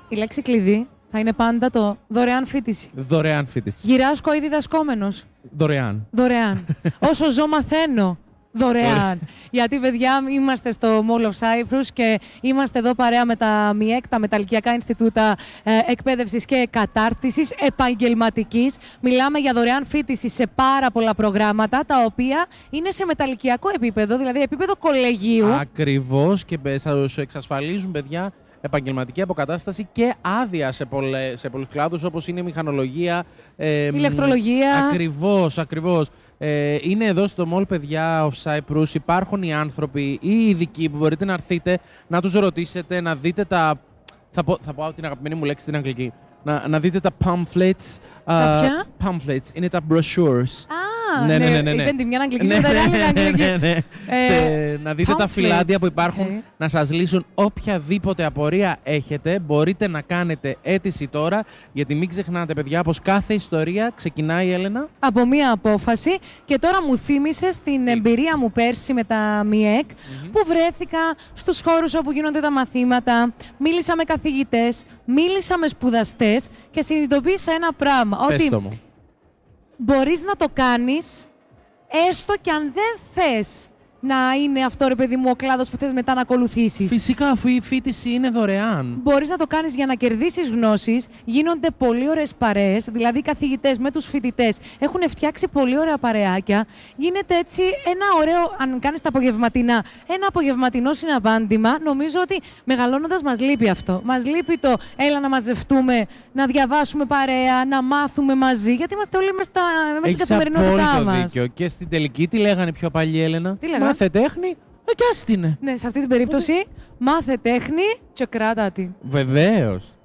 Η λέξη κλειδί θα είναι πάντα το δωρεάν φοιτηση. Δωρεάν φοιτηση. Γυράσκω ή διδασκόμενος. Δωρεάν. Δωρεάν. Όσο ζω μαθαίνω. Δωρεάν. Γιατί, παιδιά, είμαστε στο Mall of Cyprus και είμαστε εδώ παρέα με τα ΜΙΕΚ, τα Μεταλλικιακά Ινστιτούτα Εκπαίδευσης και Κατάρτισης Επαγγελματικής. Μιλάμε για δωρεάν φοιτηση σε πάρα πολλά προγράμματα, τα οποία είναι σε μεταλλικιακό επίπεδο, δηλαδή επίπεδο κολεγίου. Ακριβώς, και θα σου εξασφαλίζουν, παιδιά, επαγγελματική αποκατάσταση και άδεια σε πολλούς κλάδους, όπως είναι η μηχανολογία, ηλεκτρολογία. Ακριβώς. Είναι εδώ στο Mall, παιδιά, of Cyprus. Υπάρχουν οι άνθρωποι ή οι ειδικοί που μπορείτε να έρθετε, να τους ρωτήσετε, να δείτε τα... Θα πω την αγαπημένη μου λέξη στην αγγλική. Να δείτε τα pamphlets. Τα ποια? Pamphlets, είναι τα brochures. Ναι. Είπαν τη μια αγγλική, την άλλη αγγλική. Να δείτε τα φυλάδια που υπάρχουν, να σας λύσουν οποιαδήποτε απορία έχετε. Μπορείτε να κάνετε αίτηση τώρα, γιατί μην ξεχνάτε, παιδιά, πως κάθε ιστορία ξεκινάει, Έλενα, από μία απόφαση. Και τώρα μου θύμισες την εμπειρία μου πέρσι με τα ΜΙΕΚ, που βρέθηκα στους χώρους όπου γίνονται τα μαθήματα, μίλησα με καθηγητές, μίλησα με σπουδαστές και συνειδητοποίησα ένα πράγμα. πες το ότι μου. μπορείς να το κάνεις, έστω και αν δεν θες να είναι αυτό, ρε παιδί μου, ο κλάδος που θες μετά να ακολουθήσεις. Φυσικά, αφού η φοιτηση είναι δωρεάν. Μπορείς να το κάνεις για να κερδίσεις γνώσεις. Γίνονται πολύ ωραίες παρέες, δηλαδή οι καθηγητές με τους φοιτητές έχουν φτιάξει πολύ ωραία παρεάκια. Γίνεται έτσι ένα ωραίο, αν κάνεις τα απογευματινά, ένα απογευματινό συναπάντημα. Νομίζω ότι μεγαλώνοντας μας λείπει αυτό. Μας λείπει το έλα να μαζευτούμε, να διαβάσουμε παρέα, να μάθουμε μαζί, γιατί είμαστε όλοι μες στην καθημερινότητά μας. Δίκιο. Και στην τελική τι λέγανε πιο παλιοί, Έλενα? Τι λέγανε? Μάθε τέχνη, κι ας την. Ναι, σε αυτή την περίπτωση, μάθε τέχνη και κράτα την. Βεβαίως.